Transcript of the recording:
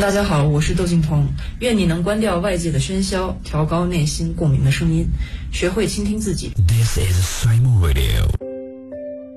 大家好，我是窦靖童，愿你能关掉外界的喧嚣，调高内心共鸣的声音，学会倾听自己。 This is Simon Radio。